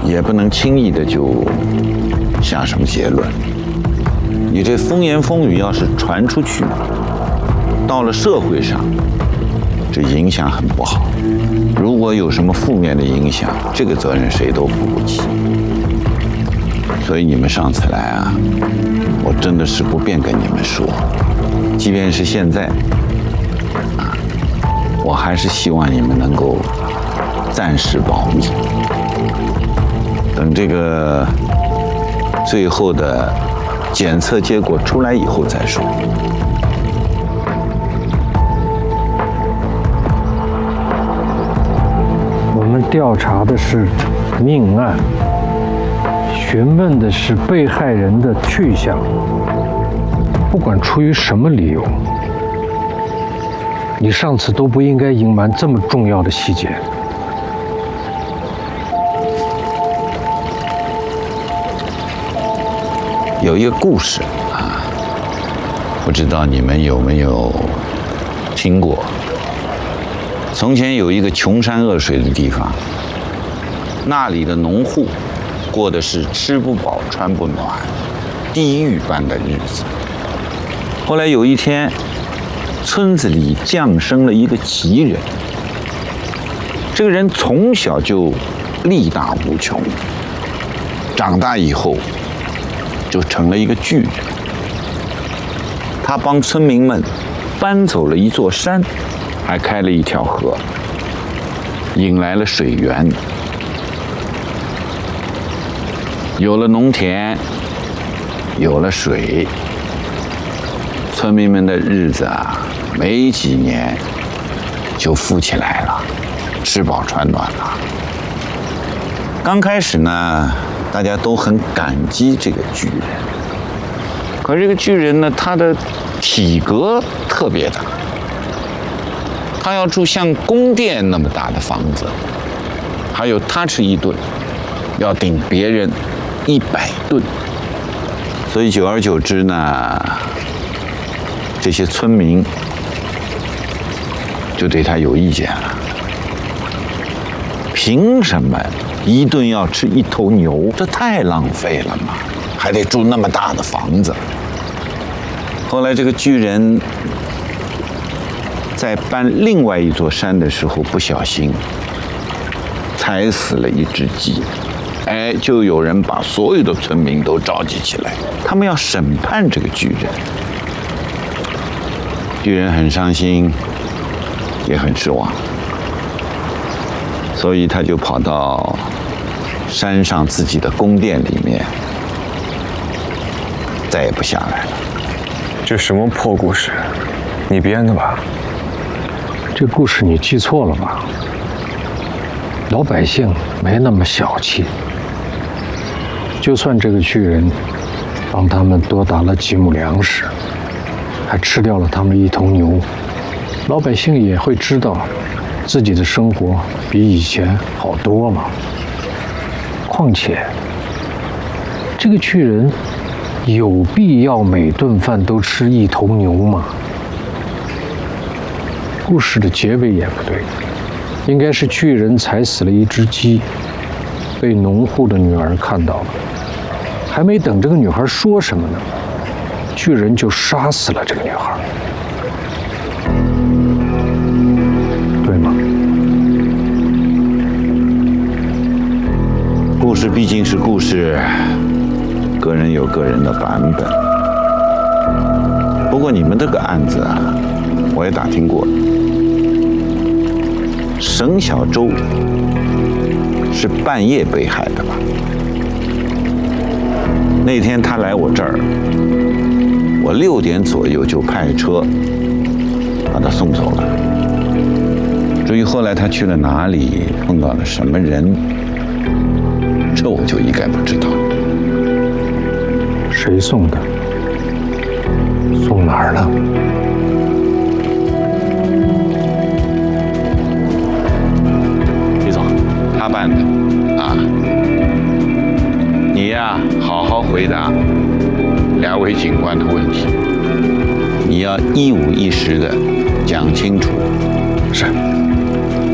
也不能轻易的就下什么结论。你这风言风语要是传出去，到了社会上，这影响很不好。如果有什么负面的影响，这个责任谁都负不起。所以你们上次来啊，我真的是不便跟你们说，即便是现在啊，我还是希望你们能够暂时保密，等这个最后的检测结果出来以后再说。 我们调查的是命案，询问的是被害人的去向。不管出于什么理由，你上次都不应该隐瞒这么重要的细节。 有一个故事啊，不知道你们有没有听过？从前有一个穷山恶水的地方，那里的农户过的是吃不饱穿不暖、地狱般的日子。后来有一天，村子里降生了一个奇人。这个人从小就力大无穷，长大以后就成了一个巨人。他帮村民们搬走了一座山，还开了一条河，引来了水源。有了农田，有了水，村民们的日子啊，没几年就富起来了，吃饱穿暖了。刚开始呢，大家都很感激这个巨人。可这个巨人呢，他的体格特别大，他要住像宫殿那么大的房子，还有他吃一顿要顶别人100顿，所以久而久之呢，这些村民就对他有意见了。凭什么一顿要吃1头牛？这太浪费了嘛，还得住那么大的房子。后来这个巨人在搬另外一座山的时候，不小心踩死了一只鸡。就有人把所有的村民都召集起来，他们要审判这个巨人。巨人很伤心，也很失望，所以他就跑到山上自己的宫殿里面，再也不下来了。 这什么破故事？你编的吧？ 这故事你记错了吧？老百姓没那么小气，就算这个巨人帮他们多打了几亩粮食，还吃掉了他们1头牛，老百姓也会知道自己的生活比以前好多了。况且这个巨人有必要每顿饭都吃1头牛吗？故事的结尾也不对，应该是巨人踩死了一只鸡，被农户的女儿看到了，还没等这个女孩说什么呢，巨人就杀死了这个女孩，对吗？ 故事毕竟是故事，个人有个人的版本。不过你们这个案子啊，我也打听过，沈小舟是半夜被害的吧？那天他来我这儿，我6点左右就派车把他送走了。至于后来他去了哪里，碰到了什么人，这我就一概不知道。 谁送的？送哪儿了？ 李总，他办的啊。你呀，好好回答2位警官的问题，你要一五一十的讲清楚。 是。